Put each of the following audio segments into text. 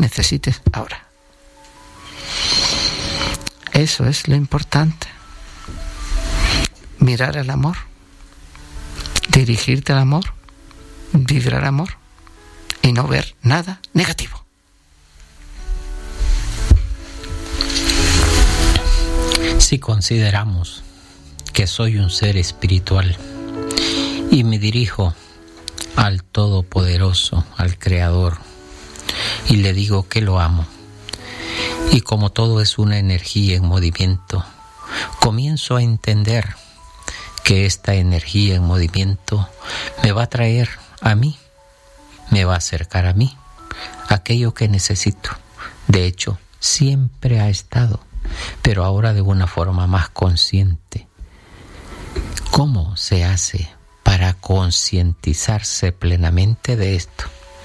necesites ahora. Eso es lo importante. Mirar el amor, dirigirte al amor, vibrar amor y no ver nada negativo. Si consideramos que soy un ser espiritual y me dirijo al Todopoderoso, al Creador, y le digo que lo amo, y como todo es una energía en movimiento, comienzo a entender que esta energía en movimiento me va a traer a mí, me va a acercar a mí aquello que necesito. De hecho, siempre ha estado, pero ahora de una forma más consciente. ¿Cómo se hace para concientizarse plenamente de esto?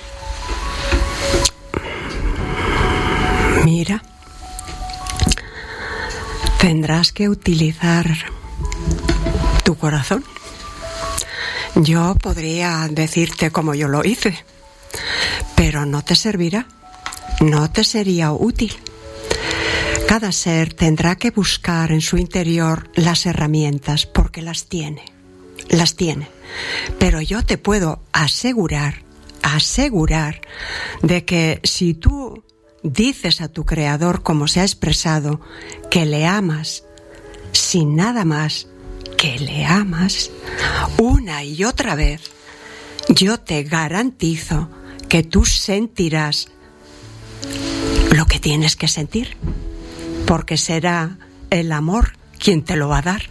Mira, tendrás que utilizar tu corazón. Yo podría decirte como yo lo hice, pero no te servirá, no te sería útil. Cada ser tendrá que buscar en su interior las herramientas porque las tiene. Pero yo te puedo asegurar de que si tú dices a tu Creador, como se ha expresado, que le amas, sin nada más que le amas, una y otra vez, yo te garantizo que tú sentirás lo que tienes que sentir, porque será el amor quien te lo va a dar.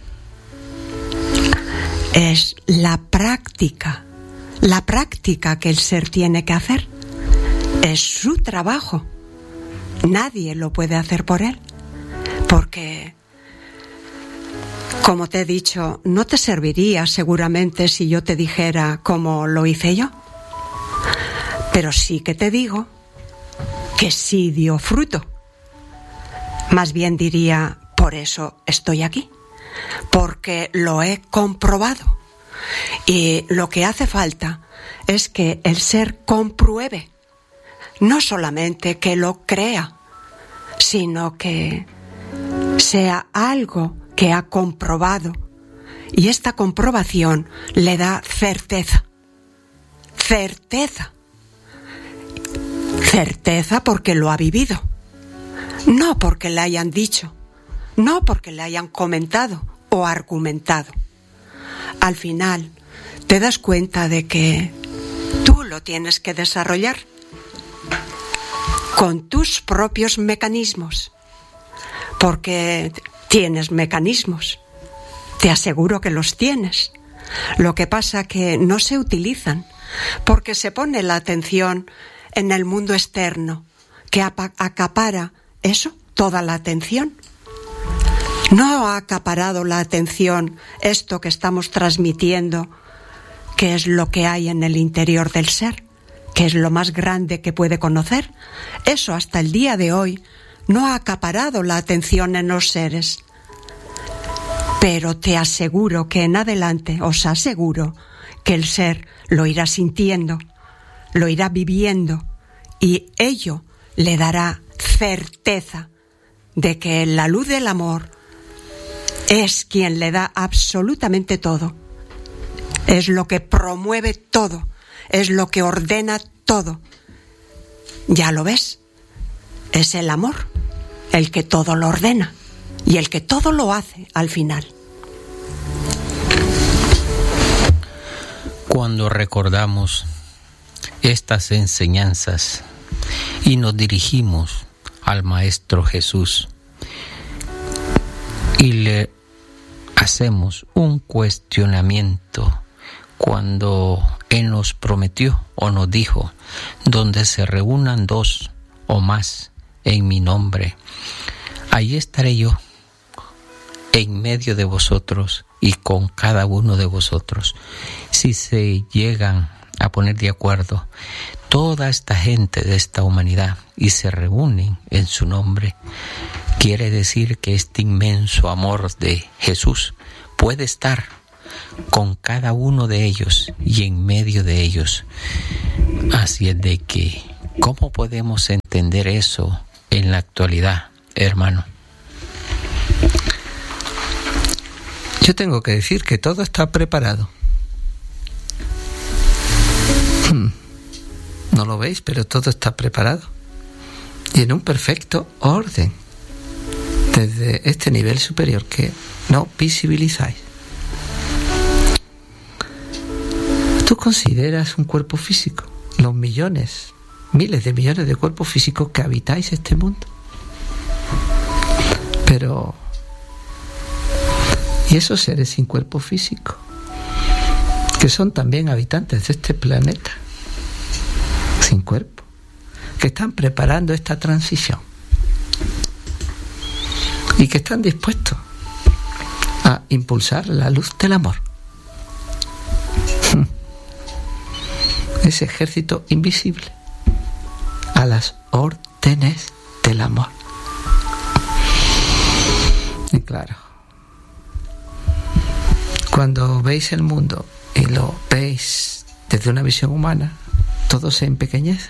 Es la práctica que el ser tiene que hacer. Es su trabajo. Nadie lo puede hacer por él, porque, como te he dicho, no te serviría seguramente si yo te dijera cómo lo hice yo, pero sí que te digo que sí dio fruto. Más bien diría, por eso estoy aquí, porque lo he comprobado. Y lo que hace falta es que el ser compruebe, no solamente que lo crea, sino que sea algo que ha comprobado. Y esta comprobación le da certeza. Certeza porque lo ha vivido. No porque le hayan dicho, no porque le hayan comentado o argumentado. Al final te das cuenta de que tú lo tienes que desarrollar con tus propios mecanismos, porque tienes mecanismos, te aseguro que los tienes. Lo que pasa que no se utilizan, porque se pone la atención en el mundo externo, que acapara eso, toda la atención. No ha acaparado la atención esto que estamos transmitiendo, que es lo que hay en el interior del ser, que es lo más grande que puede conocer. Eso hasta el día de hoy no ha acaparado la atención en los seres. Pero te aseguro que en adelante, os aseguro que el ser lo irá sintiendo, lo irá viviendo, y ello le dará certeza de que la luz del amor es quien le da absolutamente todo. Es lo que promueve todo, es lo que ordena todo. Ya lo ves, es el amor el que todo lo ordena y el que todo lo hace al final. Cuando recordamos estas enseñanzas y nos dirigimos al Maestro Jesús y le hacemos un cuestionamiento, cuando Él nos prometió o nos dijo, donde se reúnan 2 o más en mi nombre, ahí estaré yo en medio de vosotros y con cada uno de vosotros. Si se llegan a poner de acuerdo toda esta gente de esta humanidad y se reúnen en su nombre, quiere decir que este inmenso amor de Jesús puede estar con cada uno de ellos y en medio de ellos. Así es de que ¿Cómo podemos entender eso en la actualidad, hermano? Yo tengo que decir que todo está preparado. No lo veis, pero todo está preparado. Y en un perfecto orden. Desde este nivel superior que no visibilizáis. ¿Tú consideras un cuerpo físico? Los millones, miles de millones de cuerpos físicos que habitáis este mundo. Pero... ¿y esos seres sin cuerpo físico? Que son también habitantes de este planeta. Sin cuerpo. Que están preparando esta transición. Y que están dispuestos a impulsar la luz del amor. Ese ejército invisible a las órdenes del amor. Y claro, cuando veis el mundo y lo veis desde una visión humana, todo se empequeñece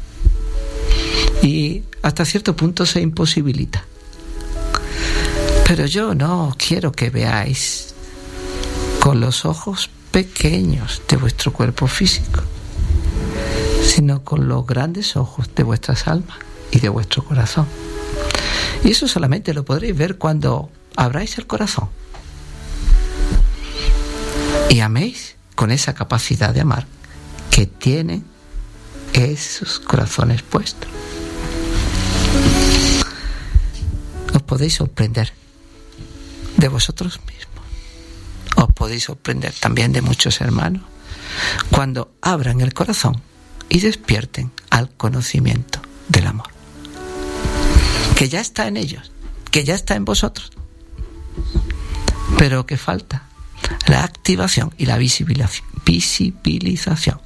y hasta cierto punto se imposibilita. Pero yo no quiero que veáis con los ojos pequeños de vuestro cuerpo físico, sino con los grandes ojos de vuestras almas y de vuestro corazón. Y eso solamente lo podréis ver cuando abráis el corazón y améis con esa capacidad de amar que tienen esos corazones puestos. Os podéis sorprender de vosotros mismos. Os podéis sorprender también de muchos hermanos cuando abran el corazón y despierten al conocimiento del amor, que ya está en ellos, que ya está en vosotros, pero que falta la activación y la visibilización.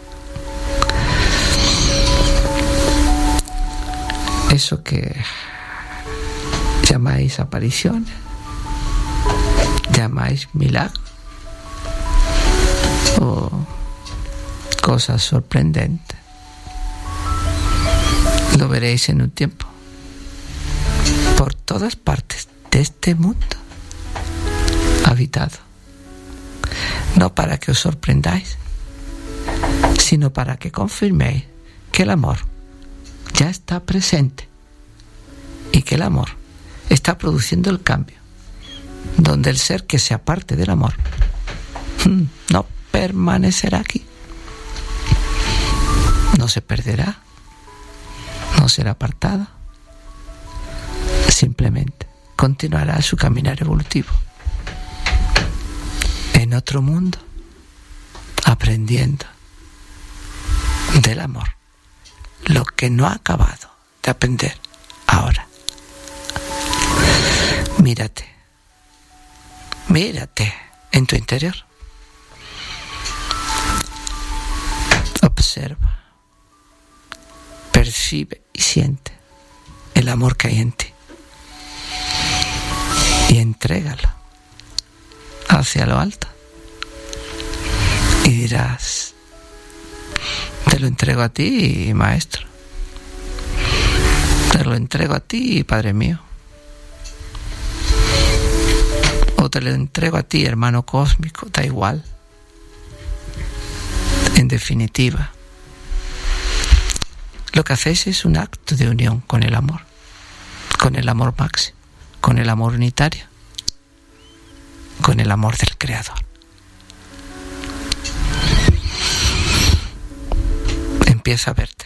Eso que llamáis apariciones, llamáis milagros o cosas sorprendentes, lo veréis en un tiempo por todas partes de este mundo habitado, no para que os sorprendáis, sino para que confirméis que el amor ya está presente y que el amor está produciendo el cambio, donde el ser que se aparte del amor no permanecerá aquí, no se perderá, no será apartado, simplemente continuará su caminar evolutivo en otro mundo, aprendiendo del amor lo que no ha acabado de aprender ahora. Mírate en tu interior. Observa, percibe y siente el amor que hay en ti y entrégalo hacia lo alto y dirás: te lo entrego a ti, maestro, te lo entrego a ti, Padre mío, o te lo entrego a ti, hermano cósmico, da igual. En definitiva, lo que hacéis es un acto de unión con el amor máximo, con el amor unitario, con el amor del Creador. Empieza a verte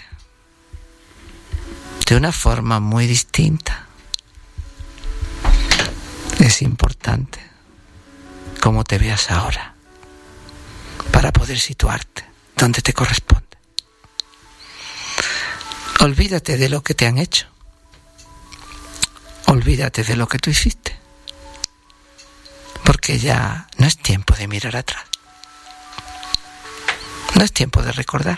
de una forma muy distinta. Es importante cómo te veas ahora para poder situarte donde te corresponde. Olvídate de lo que te han hecho. Olvídate de lo que tú hiciste. Porque ya no es tiempo de mirar atrás. No es tiempo de recordar.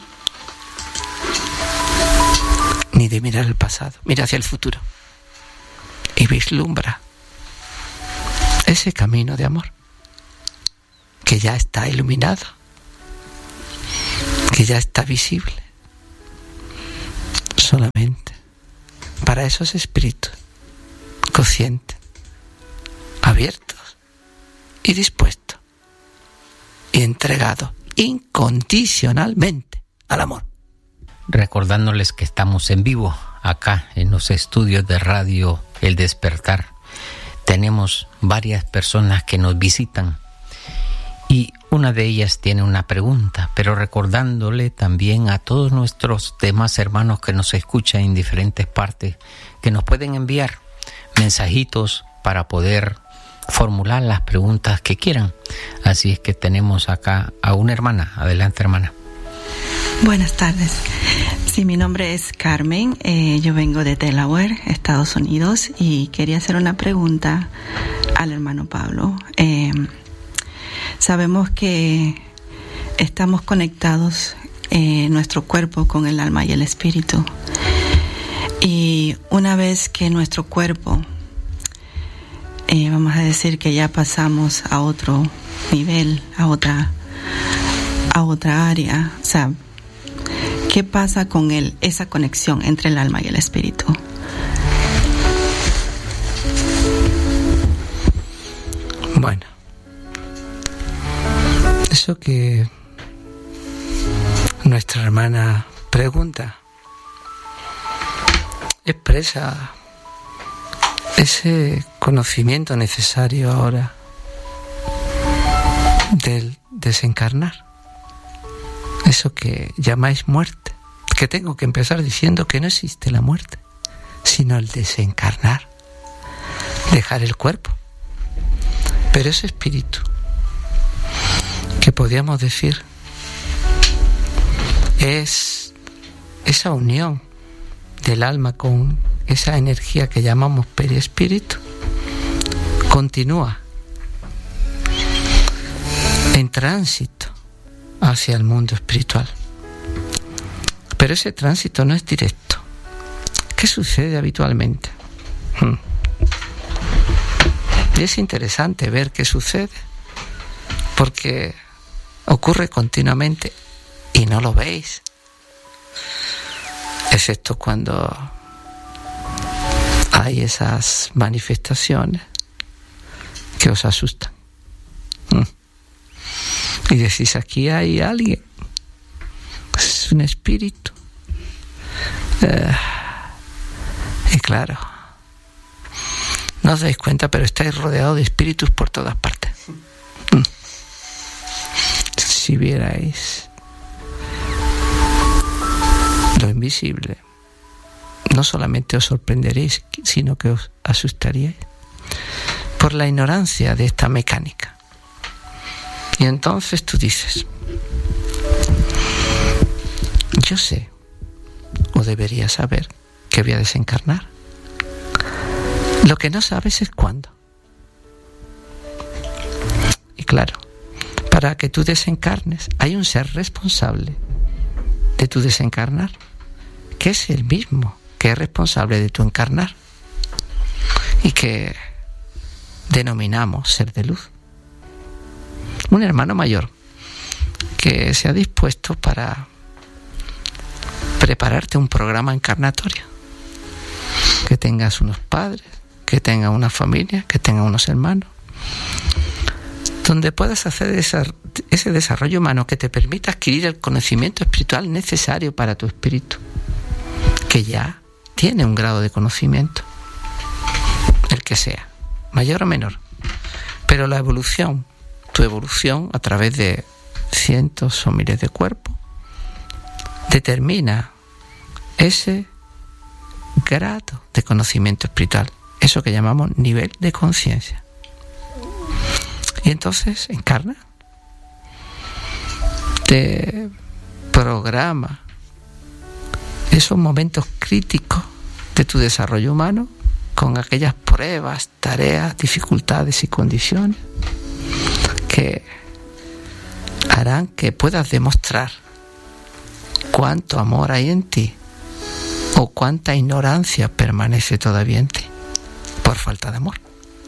Ni de mirar el pasado. Mira hacia el futuro. Y vislumbra ese camino de amor que ya está iluminado, que ya está visible, solamente para esos espíritus conscientes, abiertos y dispuestos y entregados incondicionalmente al amor. Recordándoles que estamos en vivo acá en los estudios de Radio El Despertar. Tenemos varias personas que nos visitan y una de ellas tiene una pregunta, pero recordándole también a todos nuestros demás hermanos que nos escuchan en diferentes partes, que nos pueden enviar mensajitos para poder formular las preguntas que quieran. Así es que tenemos acá a una hermana. Adelante, hermana. Buenas tardes. Sí, mi nombre es Carmen. Yo vengo de Delaware, Estados Unidos, y quería hacer una pregunta al hermano Pablo. Sabemos que estamos conectados nuestro cuerpo con el alma y el espíritu. Y una vez que nuestro cuerpo, vamos a decir que ya pasamos a otro nivel, a otra área, o sea, ¿qué pasa con esa conexión entre el alma y el espíritu? Bueno, eso que nuestra hermana pregunta expresa ese conocimiento necesario ahora del desencarnar. Eso que llamáis muerte, que tengo que empezar diciendo que no existe la muerte, sino el desencarnar, dejar el cuerpo. Pero ese espíritu, que podríamos decir, es esa unión del alma con esa energía que llamamos perispíritu, continúa en tránsito hacia el mundo espiritual. Pero ese tránsito no es directo. ¿Qué sucede habitualmente? Y es interesante ver qué sucede, porque ocurre continuamente y no lo veis, excepto cuando hay esas manifestaciones que os asustan. Y decís, aquí hay alguien, es un espíritu. Y claro, no os dais cuenta, pero estáis rodeados de espíritus por todas partes. Si vierais lo invisible, no solamente os sorprenderéis, sino que os asustaríais por la ignorancia de esta mecánica. Y entonces tú dices, yo sé, o debería saber, que voy a desencarnar. Lo que no sabes es cuándo. Y claro, para que tú desencarnes, hay un ser responsable de tu desencarnar, que es el mismo que es responsable de tu encarnar, y que denominamos ser de luz. Un hermano mayor que se ha dispuesto para prepararte un programa encarnatorio, que tengas unos padres, que tengas una familia, que tengas unos hermanos, donde puedas hacer ese desarrollo humano que te permita adquirir el conocimiento espiritual necesario para tu espíritu, que ya tiene un grado de conocimiento, el que sea, mayor o menor. Pero la evolución, tu evolución a través de cientos o miles de cuerpos, determina ese grado de conocimiento espiritual, eso que llamamos nivel de conciencia. Y entonces encarna, te programa esos momentos críticos de tu desarrollo humano con aquellas pruebas, tareas, dificultades y condiciones que harán que puedas demostrar cuánto amor hay en ti o cuánta ignorancia permanece todavía en ti por falta de amor.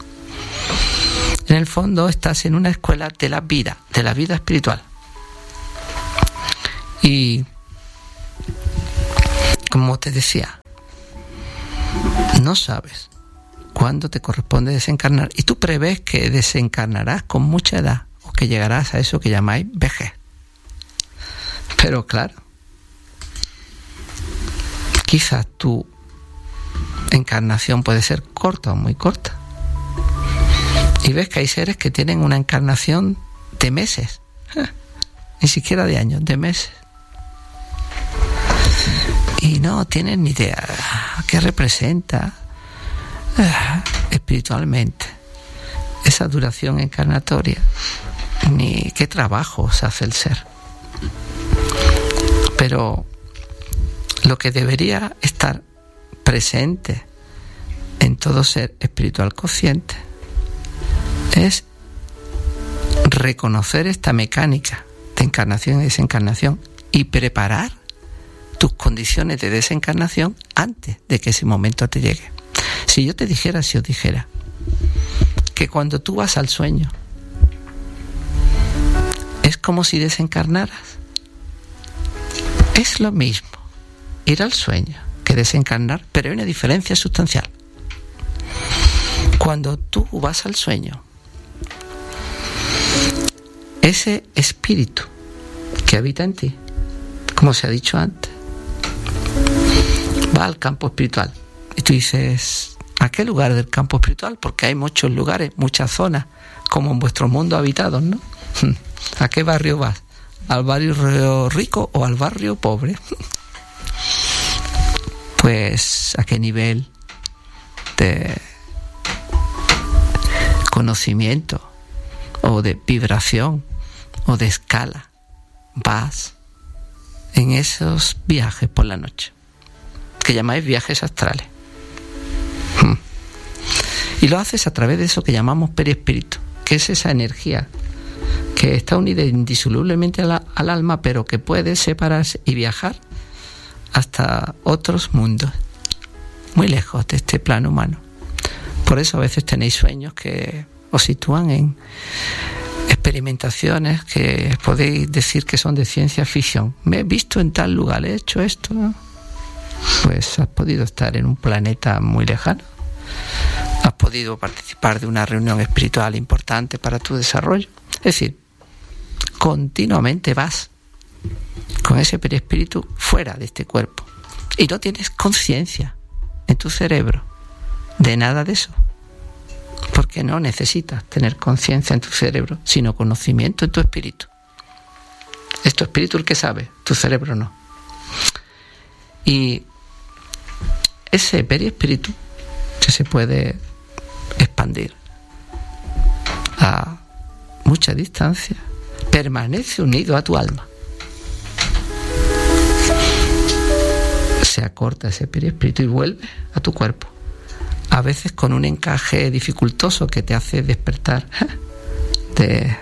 En el fondo estás en una escuela de la vida espiritual. Y como te decía, no sabes cuándo te corresponde desencarnar y tú prevés que desencarnarás con mucha edad o que llegarás a eso que llamáis vejez. Pero claro, quizás tu encarnación puede ser corta o muy corta. Y ves que hay seres que tienen una encarnación de meses, ni siquiera de años, de meses. Y no tienen ni idea qué representa espiritualmente esa duración encarnatoria, ni qué trabajo se hace el ser. Pero lo que debería estar presente en todo ser espiritual consciente es reconocer esta mecánica de encarnación y desencarnación y preparar tus condiciones de desencarnación antes de que ese momento te llegue. Si os dijera que cuando tú vas al sueño es como si desencarnaras, es lo mismo ir al sueño que desencarnar, pero hay una diferencia sustancial. Cuando tú vas al sueño, ese espíritu que habita en ti, como se ha dicho antes, va al campo espiritual. Y tú dices, ¿a qué lugar del campo espiritual? Porque hay muchos lugares, muchas zonas, como en vuestro mundo habitados, ¿no? ¿A qué barrio vas? ¿Al barrio rico o al barrio pobre? Pues, ¿a qué nivel de conocimiento o de vibración o de escala vas en esos viajes por la noche, que llamáis viajes astrales? Y lo haces a través de eso que llamamos perispíritu, que es esa energía que está unida indisolublemente al alma, pero que puede separarse y viajar hasta otros mundos, muy lejos de este plano humano. Por eso a veces tenéis sueños que os sitúan en experimentaciones que podéis decir que son de ciencia ficción. Me he visto en tal lugar, he hecho esto, ¿no? Pues has podido estar en un planeta muy lejano, has podido participar de una reunión espiritual importante para tu desarrollo. Es decir, continuamente vas con ese perispíritu fuera de este cuerpo y no tienes conciencia en tu cerebro de nada de eso, porque no necesitas tener conciencia en tu cerebro, sino conocimiento en tu espíritu. Es tu espíritu el que sabe, tu cerebro no. Y ese perispíritu se puede expandir a mucha distancia, permanece unido a tu alma. Se acorta ese perispíritu y vuelve a tu cuerpo, a veces con un encaje dificultoso que te hace despertar de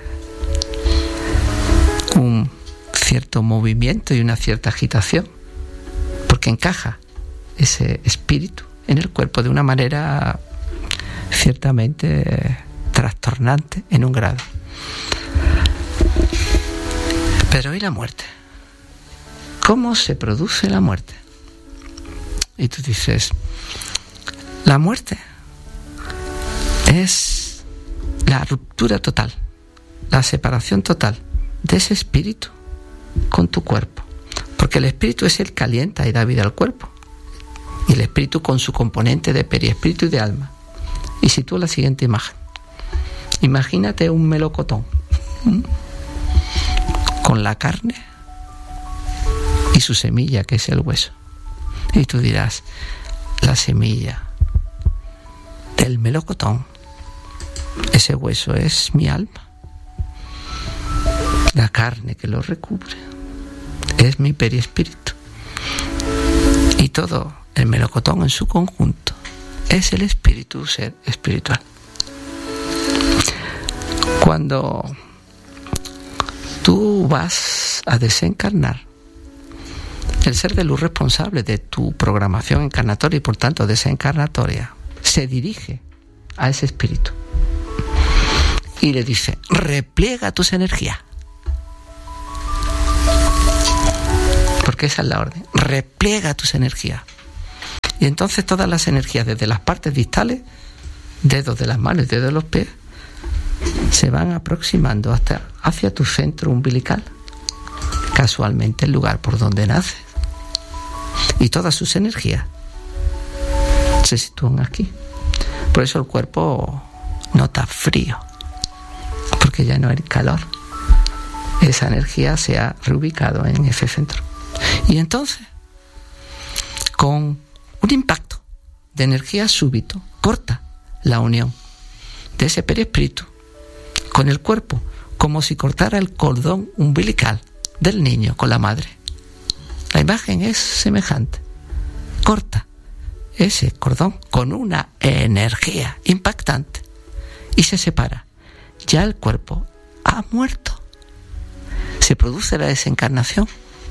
un cierto movimiento y una cierta agitación, porque encaja ese espíritu en el cuerpo de una manera ciertamente trastornante en un grado. Pero ¿y la muerte? ¿Cómo se produce la muerte? Y tú dices, la muerte es la ruptura total, la separación total de ese espíritu con tu cuerpo. Porque el espíritu es el que alienta y da vida al cuerpo. Y el espíritu con su componente de perispíritu y de alma. Y sitúa la siguiente imagen. Imagínate un melocotón con la carne y su semilla, que es el hueso. Y tú dirás, la semilla del melocotón, ese hueso es mi alma. La carne que lo recubre es mi perispíritu. Y todo el melocotón en su conjunto es el espíritu, ser espiritual. Cuando tú vas a desencarnar, el ser de luz responsable de tu programación encarnatoria y por tanto desencarnatoria se dirige a ese espíritu y le dice, repliega tus energías. porque esa es la orden. Repliega tus energías. Y entonces todas las energías, desde las partes distales, dedos de las manos y dedos de los pies, se van aproximando hacia tu centro umbilical, casualmente el lugar por donde naces. Y todas sus energías se sitúan aquí. Por eso el cuerpo nota frío, porque ya no hay calor. Esa energía se ha reubicado en ese centro. Y entonces, con un impacto de energía súbito, corta la unión de ese perispíritu con el cuerpo, como si cortara el cordón umbilical del niño con la madre. La imagen es semejante. Corta ese cordón con una energía impactante y se separa. Ya el cuerpo ha muerto. Se produce la desencarnación.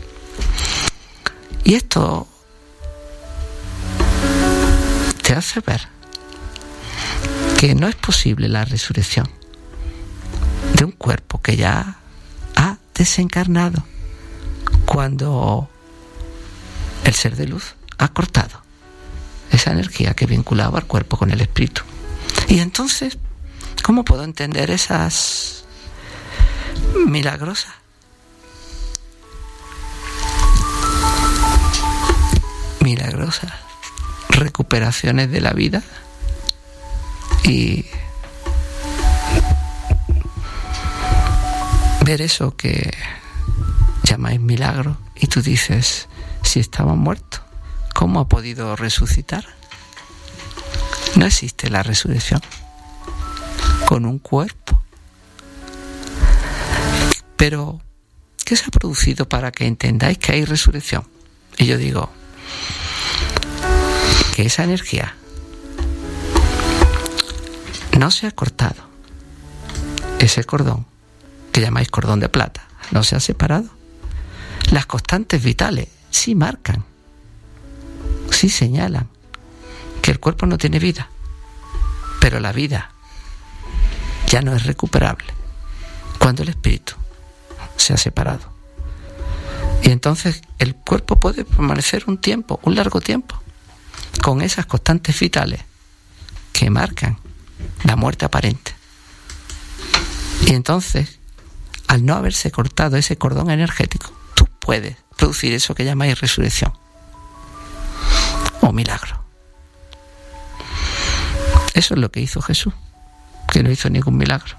Y esto te hace ver que no es posible la resurrección de un cuerpo que ya ha desencarnado cuando el ser de luz ha cortado esa energía que vinculaba al cuerpo con el espíritu. Y entonces, ¿cómo puedo entender esas milagrosas recuperaciones de la vida y ver eso que llamáis milagro y tú dices, si estaba muerto, ¿cómo ha podido resucitar? No existe la resurrección con un cuerpo. Pero, ¿qué se ha producido para que entendáis que hay resurrección? Y yo digo que esa energía no se ha cortado. Ese cordón, que llamáis cordón de plata, no se ha separado. Las constantes vitales sí marcan, sí señalan que el cuerpo no tiene vida, pero la vida ya no es recuperable cuando el espíritu se ha separado. Y entonces el cuerpo puede permanecer un tiempo, un largo tiempo, con esas constantes vitales que marcan la muerte aparente. Y entonces, al no haberse cortado ese cordón energético, tú puedes producir eso que llamáis resurrección o milagro. Eso es lo que hizo Jesús, que no hizo ningún milagro,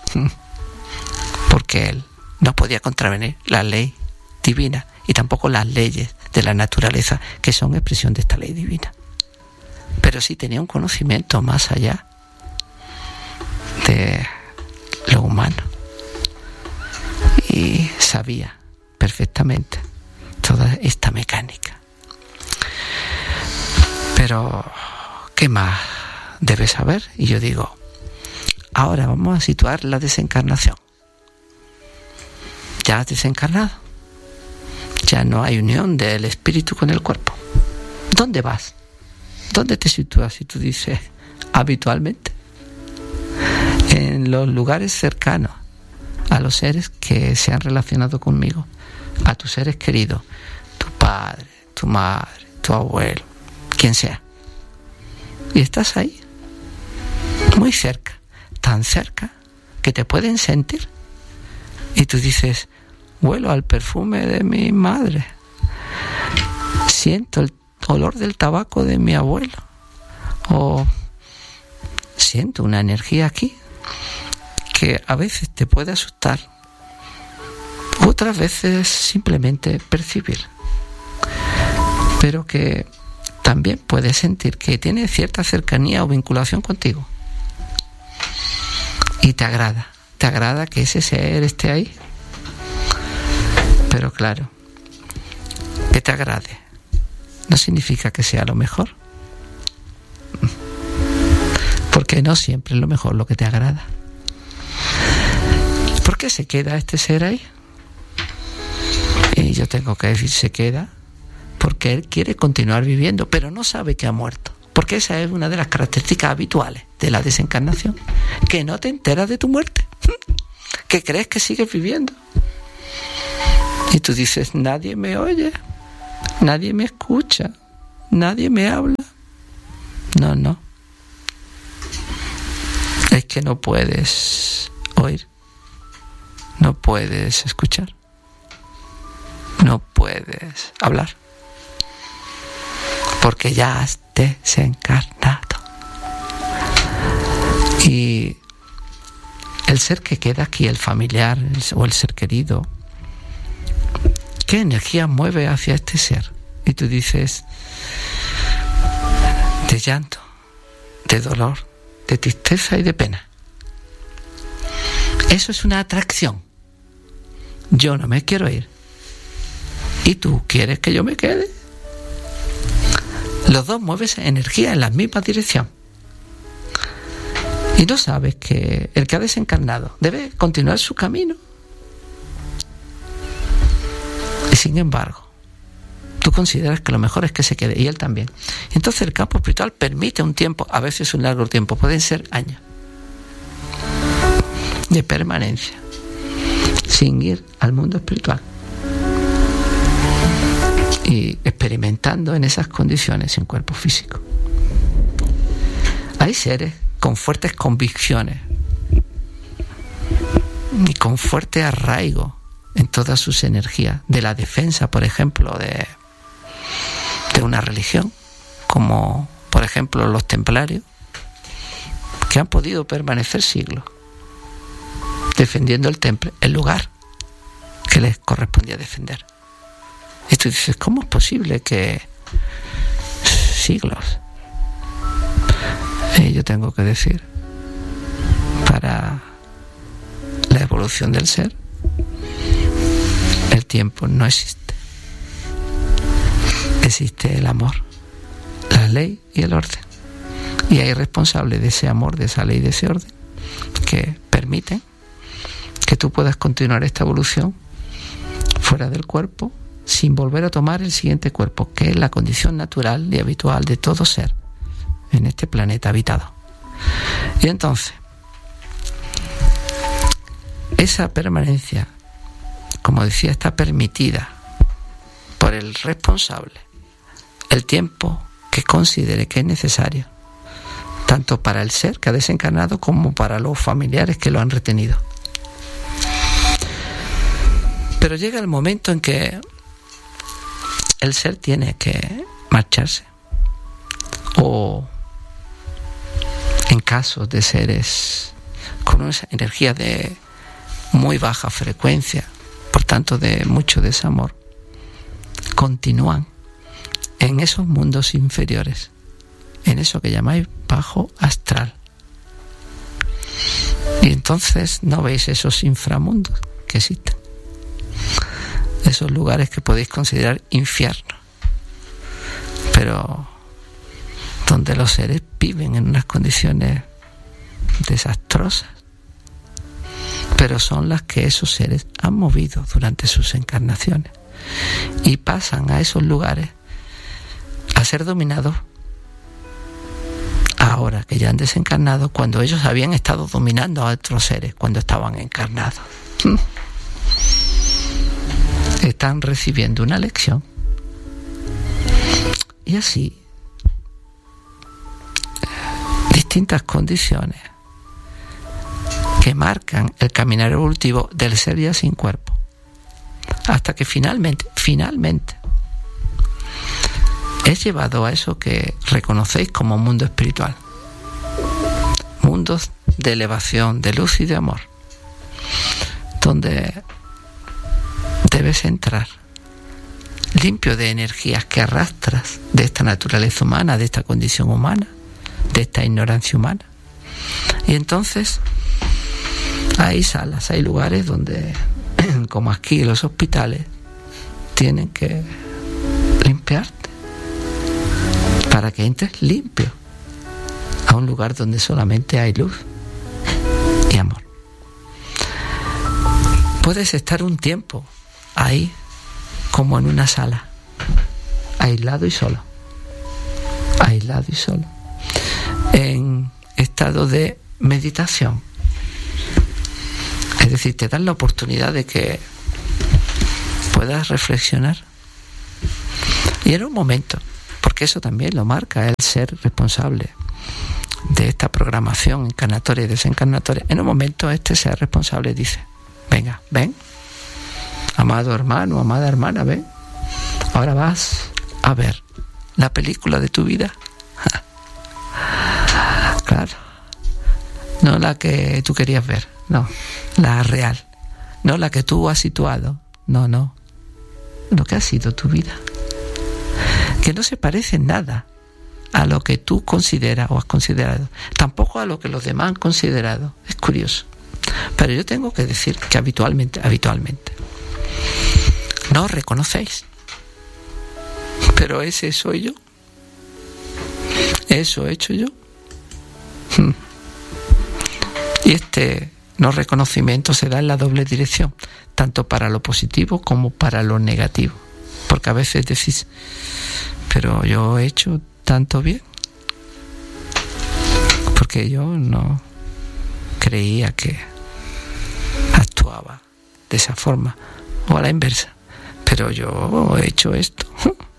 porque él no podía contravenir la ley divina y tampoco las leyes de la naturaleza, que son expresión de esta ley divina. Pero sí tenía un conocimiento más allá de lo humano y sabía perfectamente toda esta mecánica. Pero ¿qué más debes saber? Y yo digo, ahora vamos a situar la desencarnación. Ya has desencarnado, ya no hay unión del espíritu con el cuerpo. ¿Dónde vas? ¿Dónde te sitúas? Si tú dices habitualmente en los lugares cercanos a los seres que se han relacionado conmigo, a tus seres queridos, tu padre, tu madre, tu abuelo, quien sea. Y estás ahí, muy cerca, tan cerca que te pueden sentir. Y tú dices, huelo al perfume de mi madre, siento el olor del tabaco de mi abuelo, o siento una energía aquí que a veces te puede asustar, otras veces simplemente percibir, pero que también puedes sentir que tiene cierta cercanía o vinculación contigo y te agrada que ese ser esté ahí. Pero claro, que te agrade no significa que sea lo mejor, porque no siempre es lo mejor lo que te agrada. ¿Por qué se queda este ser ahí? Y yo tengo que decir, se queda porque él quiere continuar viviendo, pero no sabe que ha muerto, porque esa es una de las características habituales de la desencarnación, que no te enteras de tu muerte, que crees que sigues viviendo. Y tú dices, nadie me oye, nadie me escucha, nadie me habla. No. Es que no puedes oír, no puedes escuchar, no puedes hablar, porque ya has desencarnado. Y el ser que queda aquí, el familiar o el ser querido, ¿qué energía mueve hacia este ser? Y tú dices, de llanto, de dolor, de tristeza y de pena. Eso es una atracción. Yo no me quiero ir. ¿Y tú quieres que yo me quede? Los dos mueven energía en la misma dirección. Y no sabes que el que ha desencarnado debe continuar su camino. Y sin embargo, tú consideras que lo mejor es que se quede, y él también. Entonces el campo espiritual permite un tiempo, a veces un largo tiempo, pueden ser años, de permanencia, sin ir al mundo espiritual. Y experimentando en esas condiciones sin cuerpo físico. Hay seres con fuertes convicciones y con fuerte arraigo en todas sus energías, de la defensa, por ejemplo, de una religión, como por ejemplo los templarios, que han podido permanecer siglos defendiendo el templo, el lugar que les correspondía defender. Y tú dices, ¿cómo es posible que siglos? Y yo tengo que decir, para la evolución del ser, el tiempo no existe. Existe el amor, la ley y el orden. Y hay responsables de ese amor, de esa ley, de ese orden, que permiten que tú puedas continuar esta evolución fuera del cuerpo, sin volver a tomar el siguiente cuerpo, que es la condición natural y habitual de todo ser en este planeta habitado. Y entonces, esa permanencia, como decía, está permitida por el responsable el tiempo que considere que es necesario, tanto para el ser que ha desencarnado como para los familiares que lo han retenido. Pero llega el momento en que el ser tiene que marcharse, o en casos de seres con una energía de muy baja frecuencia, por tanto de mucho desamor, continúan en esos mundos inferiores, en eso que llamáis bajo astral. Y entonces no veis esos inframundos que existen, esos lugares que podéis considerar infierno, pero donde los seres viven en unas condiciones desastrosas, pero son las que esos seres han movido durante sus encarnaciones, y pasan a esos lugares a ser dominados ahora que ya han desencarnado, cuando ellos habían estado dominando a otros seres cuando estaban encarnados. Están recibiendo una lección. Y así, distintas condiciones que marcan el caminar evolutivo del ser ya sin cuerpo, hasta que finalmente es llevado a eso que reconocéis como mundo espiritual, mundos de elevación, de luz y de amor, donde debes entrar limpio de energías que arrastras de esta naturaleza humana, de esta condición humana, de esta ignorancia humana. Y entonces hay salas, hay lugares donde, como aquí los hospitales, tienen que limpiarte para que entres limpio a un lugar donde solamente hay luz y amor. Puedes estar un tiempo ahí, como en una sala, aislado y solo, en estado de meditación. Es decir, te dan la oportunidad de que puedas reflexionar Y en un momento, porque eso también lo marca el ser responsable de esta programación encarnatoria y desencarnatoria, en un momento este ser responsable dice: venga, ven, amado hermano, amada hermana, ven, ahora vas a ver la película de tu vida. Claro, no la que tú querías ver, no, la real, no la que tú has situado, no, lo que ha sido tu vida, que no se parece en nada a lo que tú consideras o has considerado, tampoco a lo que los demás han considerado. Es curioso, pero yo tengo que decir que habitualmente no os reconocéis, pero ese soy yo, eso he hecho yo. Y este no reconocimiento se da en la doble dirección, tanto para lo positivo como para lo negativo, porque a veces decís: pero yo he hecho tanto bien, porque yo no creía que actuaba de esa forma, o a la inversa, pero yo he hecho esto.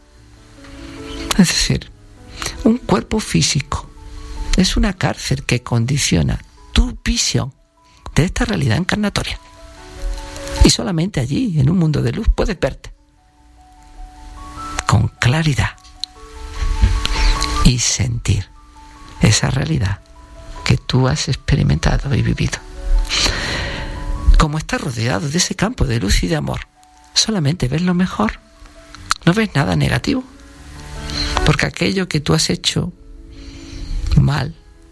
Es decir, un cuerpo físico es una cárcel que condiciona tu visión de esta realidad encarnatoria, y solamente allí, en un mundo de luz, puedes verte con claridad y sentir esa realidad que tú has experimentado y vivido. Como estás rodeado de ese campo de luz y de amor, solamente ves lo mejor, no ves nada negativo, porque aquello que tú has hecho mal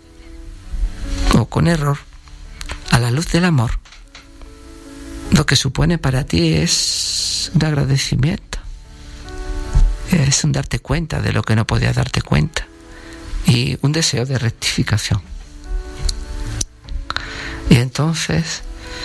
o con error, a la luz del amor, lo que supone para ti es un agradecimiento, es un darte cuenta de lo que no podías darte cuenta y un deseo de rectificación. Y entonces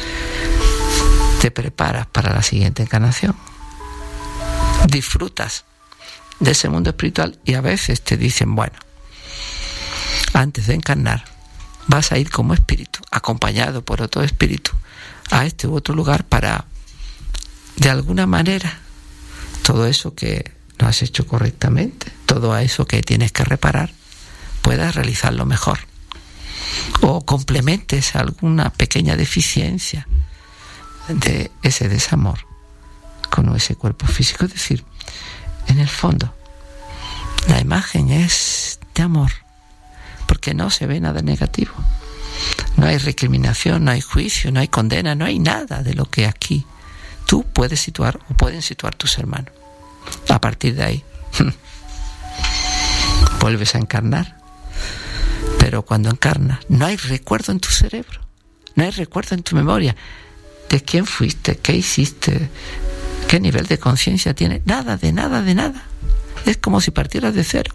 te preparas para la siguiente encarnación, disfrutas de ese mundo espiritual, y a veces te dicen: bueno, antes de encarnar vas a ir como espíritu, acompañado por otro espíritu, a este u otro lugar para, de alguna manera, todo eso que no has hecho correctamente, todo eso que tienes que reparar, puedas realizarlo mejor, o complementes alguna pequeña deficiencia de ese desamor con ese cuerpo físico. Es decir, en el fondo, la imagen es de amor, porque no se ve nada negativo, no hay recriminación, no hay juicio, no hay condena, no hay nada de lo que aquí tú puedes situar o pueden situar tus hermanos. A partir de ahí vuelves a encarnar, pero cuando encarnas no hay recuerdo en tu cerebro, no hay recuerdo en tu memoria de quién fuiste, qué hiciste, qué nivel de conciencia tienes, nada, de nada, de nada. Es como si partieras de cero.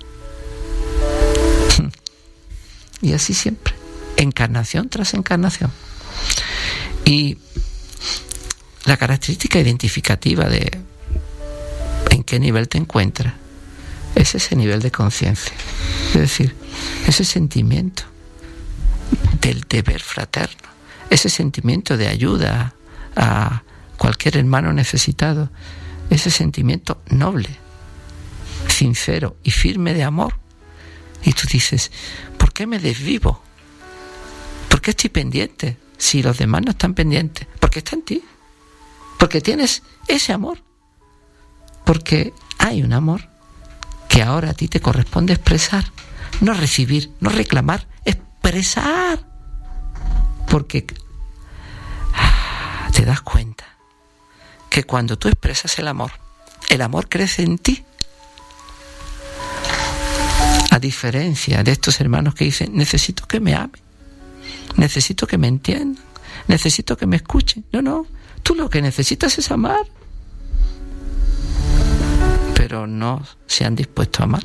Y así siempre, encarnación tras encarnación. Y la característica identificativa de en qué nivel te encuentras es ese nivel de conciencia, es decir, ese sentimiento del deber fraterno, ese sentimiento de ayuda a cualquier hermano necesitado, ese sentimiento noble, sincero y firme de amor. Y tú dices: ¿por qué me desvivo? ¿Por qué estoy pendiente si los demás no están pendientes? Porque está en ti, porque tienes ese amor, porque hay un amor que ahora a ti te corresponde expresar, no recibir, no reclamar, expresar, porque te das cuenta que cuando tú expresas el amor crece en ti. A diferencia de estos hermanos que dicen: necesito que me amen, necesito que me entiendan, necesito que me escuchen. No, tú lo que necesitas es amar, pero no se han dispuesto a amar.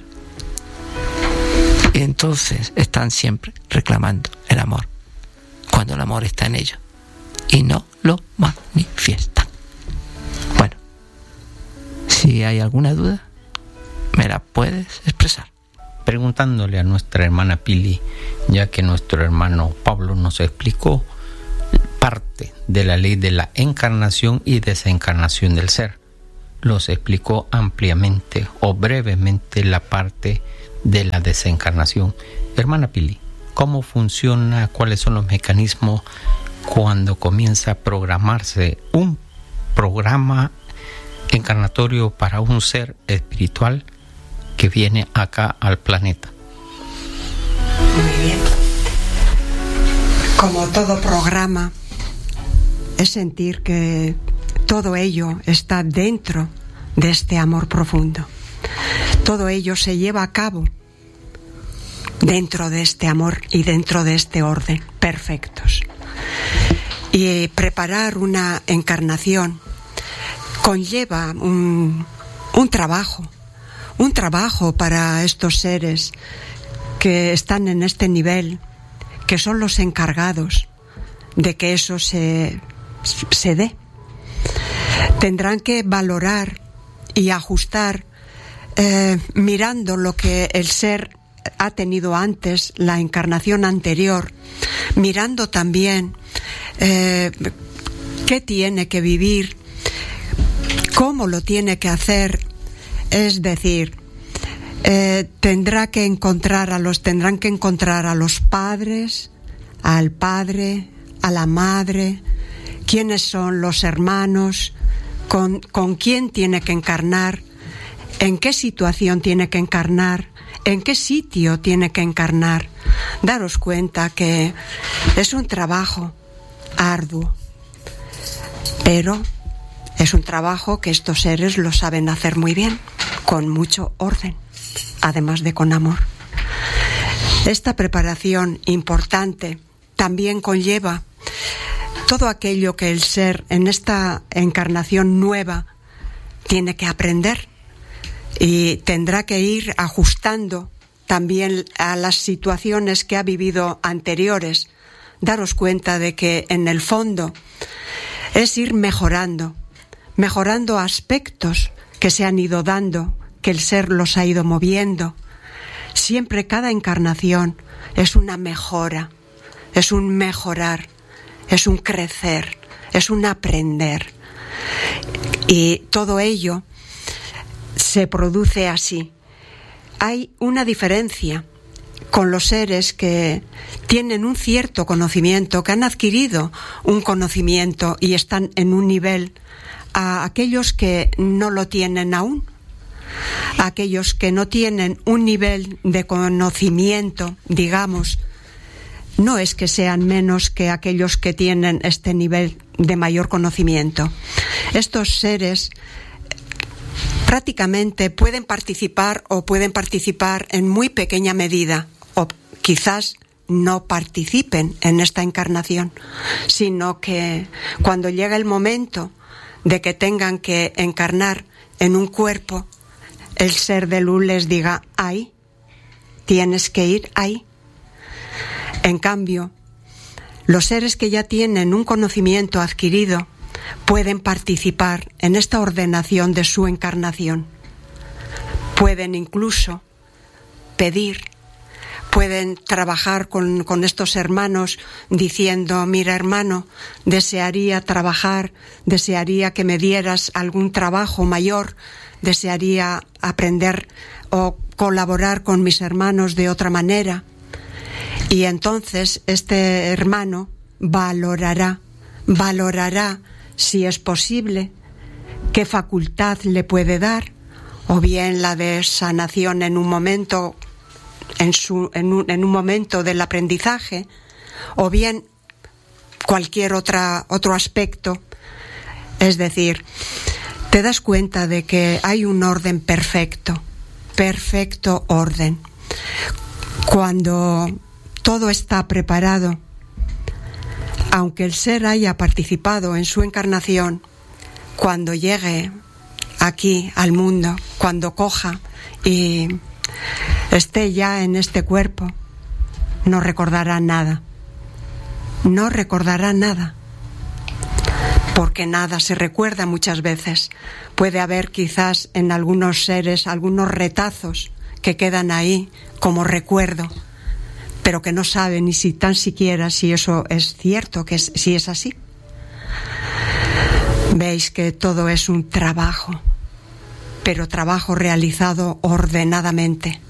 Y entonces están siempre reclamando el amor, cuando el amor está en ellos y no lo manifiestan. Bueno, si hay alguna duda, me la puedes expresar. Preguntándole a nuestra hermana Pili, ya que nuestro hermano Pablo nos explicó parte de la ley de la encarnación y desencarnación del ser. los explicó ampliamente o brevemente la parte de la desencarnación. Hermana Pili, ¿cómo funciona? ¿Cuáles son los mecanismos cuando comienza a programarse un programa encarnatorio para un ser espiritual que viene acá al planeta? Muy bien. Como todo programa, es sentir que todo ello está dentro de este amor profundo. Todo ello se lleva a cabo dentro de este amor y dentro de este orden, perfectos. Y preparar una encarnación conlleva un trabajo para estos seres que están en este nivel, que son los encargados de que eso se dé. Tendrán que valorar y ajustar mirando lo que el ser ha tenido antes, la encarnación anterior, mirando también qué tiene que vivir, cómo lo tiene que hacer, es decir, tendrán que encontrar a los padres, al padre, a la madre, quiénes son los hermanos, con quién tiene que encarnar, en qué situación tiene que encarnar, en qué sitio tiene que encarnar. Daros cuenta que es un trabajo arduo, pero es un trabajo que estos seres lo saben hacer muy bien, con mucho orden, además de con amor. Esta preparación importante también conlleva todo aquello que el ser en esta encarnación nueva tiene que aprender y tendrá que ir ajustando también a las situaciones que ha vivido anteriores. Daros cuenta de que en el fondo es ir mejorando aspectos que se han ido dando, que el ser los ha ido moviendo. Siempre cada encarnación es una mejora, es un mejorar, es un crecer, es un aprender. Y todo ello se produce así. Hay una diferencia con los seres que tienen un cierto conocimiento, que han adquirido un conocimiento y están en un nivel, a aquellos que no lo tienen aún. Aquellos que no tienen un nivel de conocimiento, digamos, no es que sean menos que aquellos que tienen este nivel de mayor conocimiento. Estos seres prácticamente pueden participar en muy pequeña medida, o quizás no participen en esta encarnación, sino que cuando llega el momento de que tengan que encarnar en un cuerpo, el ser de luz les diga: ahí, tienes que ir ahí. En cambio, los seres que ya tienen un conocimiento adquirido pueden participar en esta ordenación de su encarnación. Pueden incluso pedir, pueden trabajar con estos hermanos diciendo: mira, hermano, desearía trabajar, desearía que me dieras algún trabajo mayor, desearía aprender o colaborar con mis hermanos de otra manera. Y entonces este hermano valorará si es posible, qué facultad le puede dar, o bien la de sanación en un momento, en un momento del aprendizaje, o bien cualquier otro aspecto. Es decir, te das cuenta de que hay un orden perfecto orden. Cuando todo está preparado, aunque el ser haya participado en su encarnación, cuando llegue aquí al mundo, cuando coja y esté ya en este cuerpo, no recordará nada, porque nada se recuerda muchas veces. Puede haber quizás en algunos seres algunos retazos que quedan ahí como recuerdo, pero que no saben ni si tan siquiera si eso es cierto, si es así. Veis que todo es un trabajo pero trabajo realizado ordenadamente.